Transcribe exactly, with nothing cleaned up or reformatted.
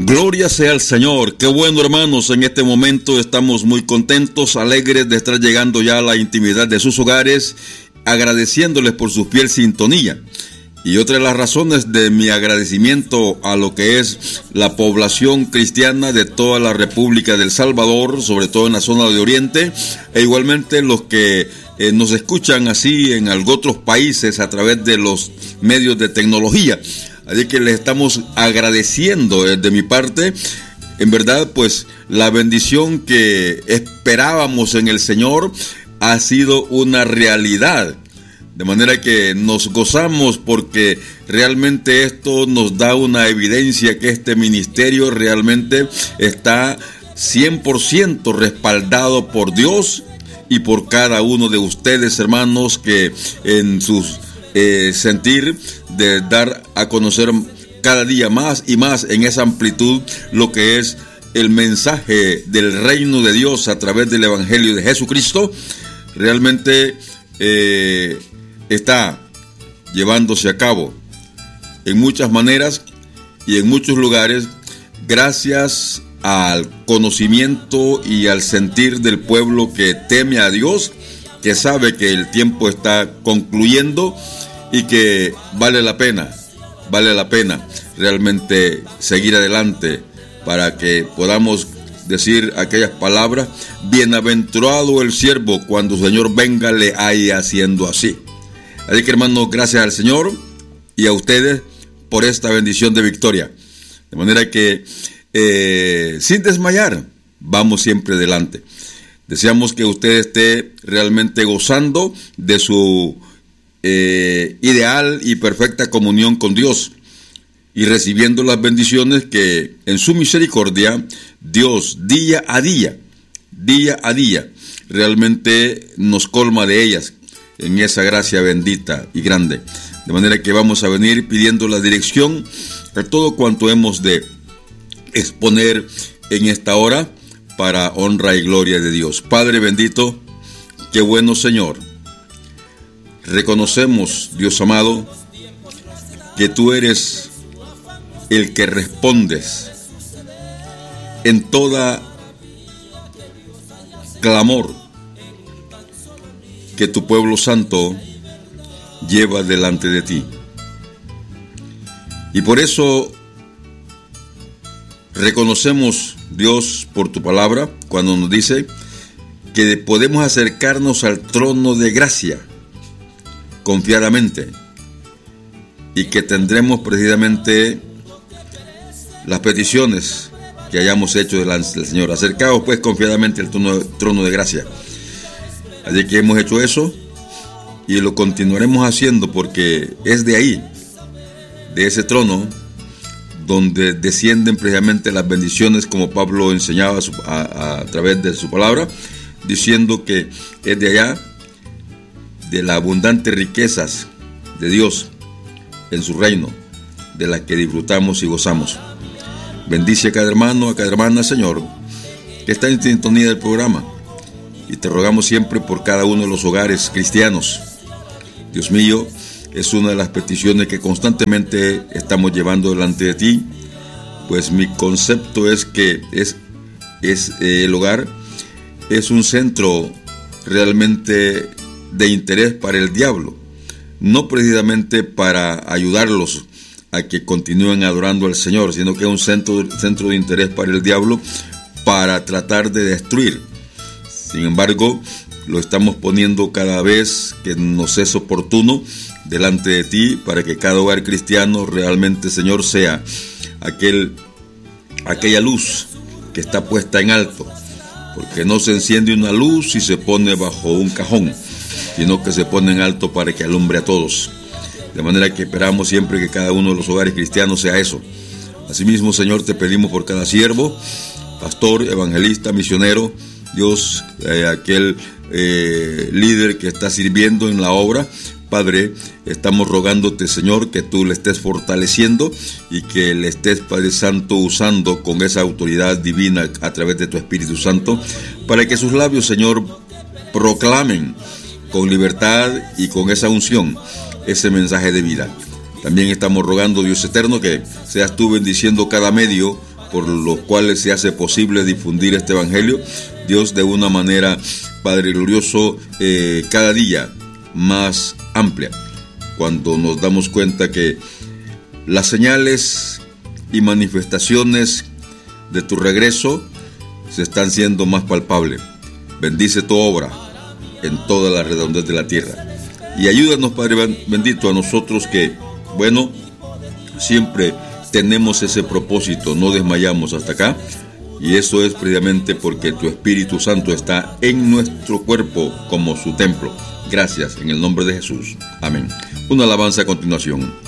Gloria sea al Señor. Qué bueno, hermanos, en este momento estamos muy contentos, alegres de estar llegando ya a la intimidad de sus hogares, agradeciéndoles por su fiel sintonía. Y otra de las razones de mi agradecimiento a lo que es la población cristiana de toda la República del Salvador, sobre todo en la zona de Oriente, e igualmente los que eh, nos escuchan así en otros países a través de los medios de tecnología. Así que les estamos agradeciendo de mi parte, en verdad, pues la bendición que esperábamos en el Señor ha sido una realidad. De manera que nos gozamos porque realmente esto nos da una evidencia que este ministerio realmente está cien por ciento respaldado por Dios y por cada uno de ustedes, hermanos, que en sus eh, sentir de dar a conocer cada día más y más en esa amplitud lo que es el mensaje del reino de Dios a través del Evangelio de Jesucristo, realmente eh, está llevándose a cabo en muchas maneras y en muchos lugares gracias al conocimiento y al sentir del pueblo que teme a Dios, que sabe que el tiempo está concluyendo y que vale la pena, vale la pena realmente seguir adelante para que podamos decir aquellas palabras: bienaventurado el siervo cuando el Señor venga le haya haciendo así. Así que, hermanos, gracias al Señor y a ustedes por esta bendición de victoria. De manera que, eh, sin desmayar, vamos siempre adelante. Deseamos que usted esté realmente gozando de su eh, ideal y perfecta comunión con Dios y recibiendo las bendiciones que en su misericordia Dios día a día, día a día, realmente nos colma de ellas en esa gracia bendita y grande. De manera que vamos a venir pidiendo la dirección a todo cuanto hemos de exponer en esta hora para honra y gloria de Dios. Padre bendito, qué bueno Señor. Reconocemos, Dios amado, que tú eres el que respondes en toda clamor que tu pueblo santo lleva delante de ti. Y por eso reconocemos, Dios, por tu palabra, cuando nos dice que podemos acercarnos al trono de gracia confiadamente y que tendremos precisamente las peticiones que hayamos hecho delante del Señor. Acercaos pues confiadamente al trono, trono de gracia. Así que hemos hecho eso y lo continuaremos haciendo porque es de ahí, de ese trono, donde descienden precisamente las bendiciones, como Pablo enseñaba a, a, a través de su palabra, diciendo que es de allá, de las abundantes riquezas de Dios en su reino, de las que disfrutamos y gozamos. Bendice a cada hermano, a cada hermana, Señor, que está en sintonía del programa. Y te rogamos siempre por cada uno de los hogares cristianos. Dios mío, es una de las peticiones que constantemente estamos llevando delante de ti, pues mi concepto es que es, es eh, el hogar es un centro realmente de interés para el diablo, no precisamente para ayudarlos a que continúen adorando al Señor, sino que es un centro, centro de interés para el diablo para tratar de destruir. Sin embargo, lo estamos poniendo cada vez que nos es oportuno delante de ti, para que cada hogar cristiano realmente, Señor, sea aquel, aquella luz que está puesta en alto, porque no se enciende una luz y se pone bajo un cajón, sino que se pone en alto para que alumbre a todos. De manera que esperamos siempre que cada uno de los hogares cristianos sea eso. Asimismo, Señor, te pedimos por cada siervo, pastor, evangelista, misionero, Dios, eh, aquel eh, líder que está sirviendo en la obra. Padre, estamos rogándote, Señor, que tú le estés fortaleciendo y que le estés, Padre Santo, usando con esa autoridad divina a través de tu Espíritu Santo, para que sus labios, Señor, proclamen con libertad y con esa unción ese mensaje de vida. También estamos rogando, Dios eterno, que seas tú bendiciendo cada medio por los cuales se hace posible difundir este evangelio. Dios, de una manera, Padre glorioso, eh, cada día más amplia, cuando nos damos cuenta que las señales y manifestaciones de tu regreso se están siendo más palpables. Bendice tu obra en toda la redondez de la tierra. Y ayúdanos, Padre bendito, a nosotros que, bueno, siempre tenemos ese propósito, no desmayamos hasta acá. Y eso es precisamente porque tu Espíritu Santo está en nuestro cuerpo como su templo. Gracias, en el nombre de Jesús. Amén. Una alabanza a continuación.